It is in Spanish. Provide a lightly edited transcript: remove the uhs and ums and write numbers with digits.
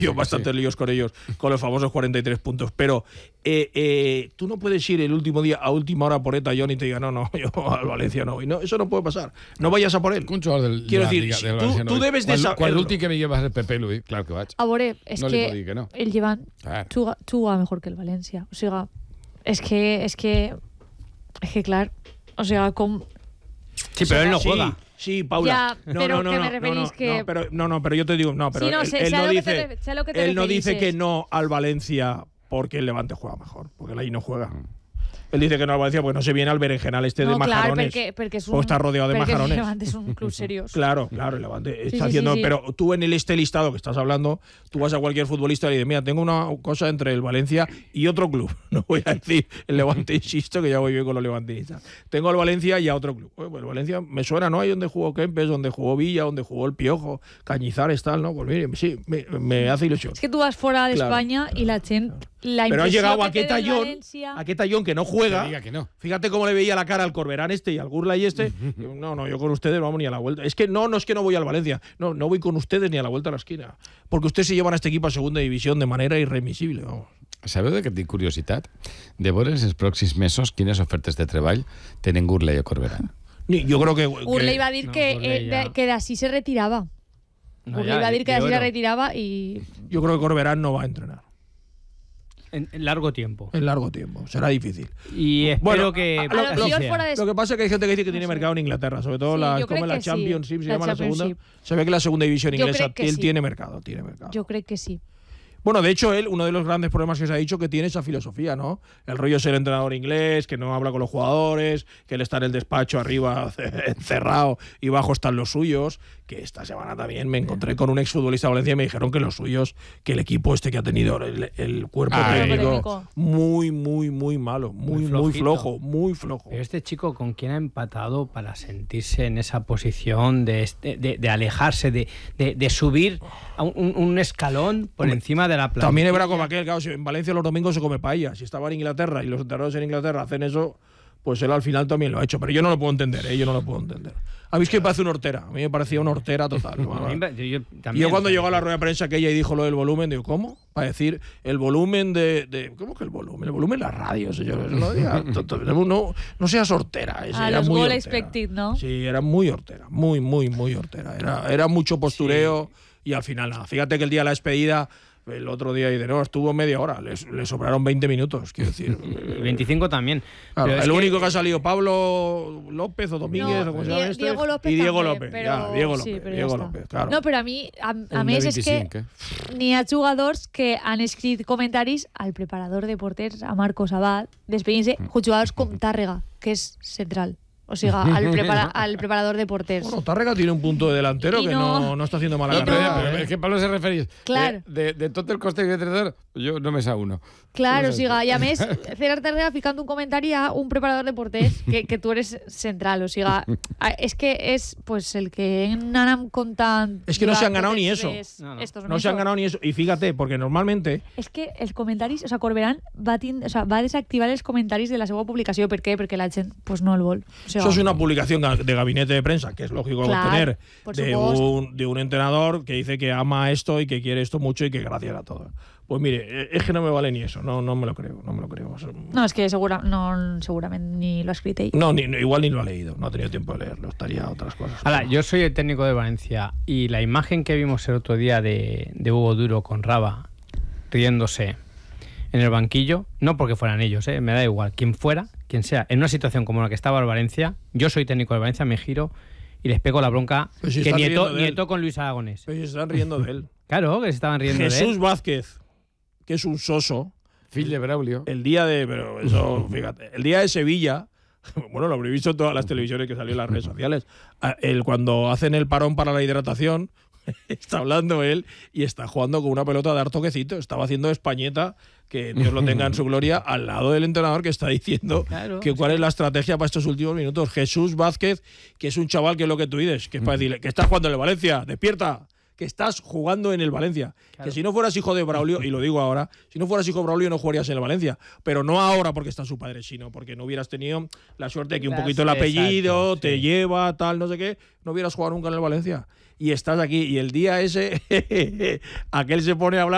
Yo bastantes líos con ellos, con los famosos 43 puntos. Pero tú no puedes ir el último día a última hora por Eta John y te diga, no, yo al Valencia no voy. No, eso no puede pasar. No vayas a por él. Quiero decir, tú debes de saber. Quan l'últim que me llevas el Pepe Luis, claro que vaig. A veure, és No li puc dir que que no. el Llevant Claro. juga mejor que el Valencia. O sea, es que clar, o sea, com... Sí, pero él no juega. Sí, Paula. Ya, pero que me referís que... pero yo te digo, no, pero Sí, no, sé él no lo que dice, sé lo que te él no dice referís. que no al Valencia porque el Levante juega mejor, porque el ahí no juega. Él dice que no al Valencia porque no se viene al berenjenal de No, clar, majarones. perquè és o está rodeado de majarones. Perquè el Levante es un club seriós. Claro, el Levante está sí, haciendo. sí. Pero tú en este listado que estás hablando, tú vas a cualquier futbolista y le dices, mira, tengo una cosa entre el Valencia y otro club. No voy a decir el Levante, insisto, que ya voy bien con los levantinistas. Tengo al Valencia y a otro club. Pues el Valencia me suena, ¿no? Ahí donde jugó Kempes, donde jugó Villa, donde jugó el Piojo, Cañizares, tal, ¿no? Pues mire, sí, me hace ilusión. És que tu vas fora d'Espanya i la gent... La Pero ha impressió llegado que té del València... a Tallón que no juega. Que diga que no. Fíjate cómo le veía la cara al Corberán y al Gurla y No, yo con ustedes no vamos ni a la vuelta. Es que no es que no voy al Valencia. No voy con ustedes ni a la vuelta a la esquina. Porque ustedes se llevan a este equipo a segunda división de manera irremisible. Vamos. Sabeu de què tinc curiositat? De veure els pròxims mesos quines ofertes de treball tenen Gurley o Corberán. Yo creo que... Gurley va a decir que de así se retiraba. Gurley va a decir que de así se retiraba y... Yo creo que Corberán no va a entrenar. En largo tiempo. En largo tiempo. Será difícil. Y espero que así sea. Lo que pasa es que hay gente que dice que tiene mercado en Inglaterra, sobre todo Sí, como la Championship, sí. se llama la segunda. Championship. Se ve que la segunda división Yo inglesa creo que él sí. tiene mercado. Yo creo que sí. Bueno, de hecho, él, uno de los grandes problemas que se ha dicho que tiene esa filosofía, ¿no? El rollo de ser entrenador inglés, que no habla con los jugadores, que él está en el despacho arriba encerrado y bajo están los suyos, que esta semana también me encontré con un exfutbolista de Valencia y me dijeron que los suyos, que el equipo este que ha tenido, el cuerpo técnico, muy malo, muy flojo. Pero este chico, ¿con quién ha empatado para sentirse en esa posición de alejarse, de subir a un escalón por encima de la plantilla? También es verdad como aquel, claro, si en Valencia los domingos se come paella. Si estaba en Inglaterra y los entrenadores en Inglaterra hacen eso, pues él al final también lo ha hecho. Pero yo no lo puedo entender, yo no lo puedo entender. A mí es que me parece una hortera. A mí me parecía una hortera total. Yo cuando llegó a la rueda de prensa aquella y dijo lo del volumen, digo, ¿cómo? Para decir el volumen de ¿cómo que el volumen? El volumen de la radio, señores. No seas hortera. A los goal expected, ¿no? Sí, era muy hortera. Muy hortera. Era mucho postureo y al final nada. Fíjate que el día de la despedida... El otro día estuvo media hora, le sobraron 20 minutos, quiero decir. 25 también. Claro, el único que ha salido, Pablo López o Domínguez, o como se llama este, Diego López y Diego també, López. Però, Diego López, claro. No, però a mi, a més, és que n'hi ha jugadors que han escrit comentaris al preparador de porters, a Marcos Abad, despedint-se, jugadors com Tàrrega, que és central. O sea, al preparador de porters. Bueno, Tàrrega tiene un punto de delantero que no está haciendo mala carrera. Pero es que Pablo se referís. Claro. De todo el coste de entrenador, yo no me sa uno. Claro, o sigui, i a més, Gerard Tàrrega ficant un comentari a un preparador de porters que tu eres central, o sigui, és que és pues, el que anem contant... Es que no se han ganado ni eso. No se han ganado ni eso. Y fíjate, porque normalmente... És que els comentaris, o sea, Corberán va desactivar els comentaris de la seva publicació. Per què? Perquè la gent pues, no el vol. O sea, eso es una publicación de gabinete de prensa, que es lógico tener, de un entrenador que dice que ama esto y que quiere esto mucho y que gracias a todo. Pues mire, es que no me vale ni eso, no me lo creo. No, es que seguramente ni lo ha escrito ahí. No, igual ni lo ha leído, no ha tenido tiempo de leerlo, estaría otras cosas. Ahora, yo soy el técnico de Valencia y la imagen que vimos el otro día de Hugo Duro con Raba riéndose en el banquillo, no porque fueran ellos, me da igual, quien fuera, quien sea, en una situación como la que estaba el Valencia, yo soy técnico de Valencia, me giro y les pego la bronca si que Nieto con Luis Aragonés. Pero si se están riendo de él. Claro, que se estaban riendo de él. Jesús Vázquez, que es un soso. Fill de Braulio. El día de Sevilla, bueno, lo habré visto en todas las televisiones que salió en las redes sociales, cuando hacen el parón para la hidratación, está hablando él y está jugando con una pelota de dar toquecito, estaba haciendo españeta, que Dios lo tenga en su gloria, al lado del entrenador que está diciendo que cuál es la estrategia para estos últimos minutos. Jesús Vázquez, que es un chaval que es lo que tú dices, que es para decirle que estás jugando en el Valencia, despierta, que estás jugando en el Valencia. Claro. Que si no fueras hijo de Braulio, y lo digo ahora, si no fueras hijo de Braulio no jugarías en el Valencia. Pero no ahora porque está su padre, sino porque no hubieras tenido la suerte de que un poquito el apellido te lleva, tal, no sé qué, no hubieras jugado nunca en el Valencia. Y estás aquí, y el día ese, aquel se pone a hablar